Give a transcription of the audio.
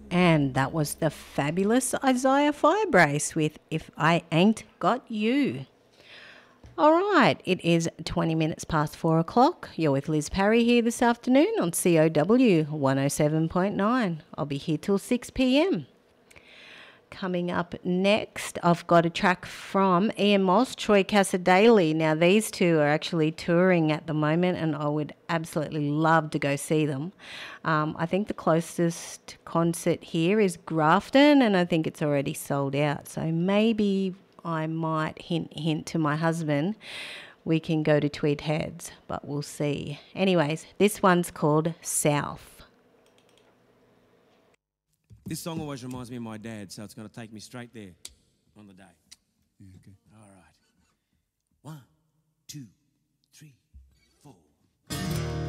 And that was the fabulous Isaiah Firebrace with If I Ain't Got You. All right, it is 20 minutes past 4 o'clock. You're with Liz Parry here this afternoon on COW 107.9. I'll be here till 6 p.m. Coming up next, I've got a track from Ian Moss, Troy Cassar-Daley. Now, these two are actually touring at the moment, and I would absolutely love to go see them. I think the closest concert here is Grafton, and I think it's already sold out. So maybe I might hint to my husband, we can go to Tweed Heads, but we'll see. Anyways, this one's called South. This song always reminds me of my dad, so it's going to take me straight there on the day. Yeah, okay. All right. 1,